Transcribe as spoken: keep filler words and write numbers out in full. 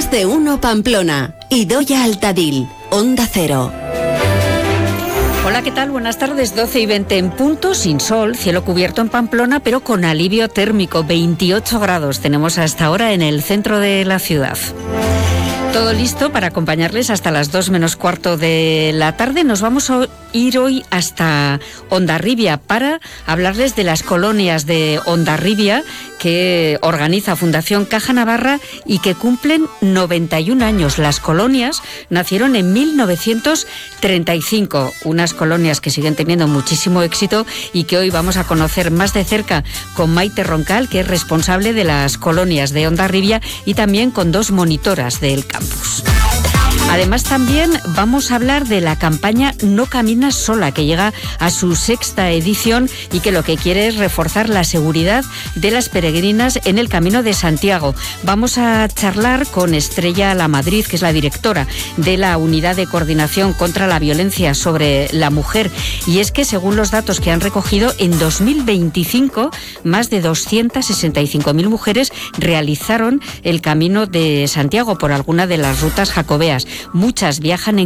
Más de uno Pamplona. Idoia Altadil, Onda Cero. Hola, ¿qué tal? Buenas tardes, doce y veinte en punto, sin sol, cielo cubierto en Pamplona, pero con alivio térmico, veintiocho grados tenemos hasta ahora en el centro de la ciudad. Todo listo para acompañarles hasta las dos menos cuarto de la tarde. Nos vamos a ir hoy hasta Hondarribia para hablarles de las colonias de Hondarribia que organiza Fundación Caja Navarra y que cumplen noventa y un años. Las colonias nacieron en mil novecientos treinta y cinco, unas colonias que siguen teniendo muchísimo éxito y que hoy vamos a conocer más de cerca con Maite Roncal, que es responsable de las colonias de Hondarribia, y también con dos monitoras del campus. Además, también vamos a hablar de la campaña No Caminas Sola, que llega a su sexta edición y que lo que quiere es reforzar la seguridad de las peregrinas en el Camino de Santiago. Vamos a charlar con Estrella Lamadrid, que es la directora de la Unidad de Coordinación contra la Violencia sobre la Mujer. Y es que, según los datos que han recogido, en dos mil veinticinco, más de doscientas sesenta y cinco mil mujeres realizaron el Camino de Santiago por alguna de las rutas jacobeas. Muchas viajan en